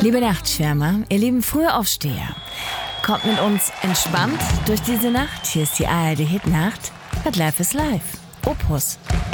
Liebe Nachtschwärmer, ihr lieben Frühaufsteher, kommt mit uns entspannt durch diese Nacht. Hier ist die ARD Hitnacht mit Life is Life. Opus.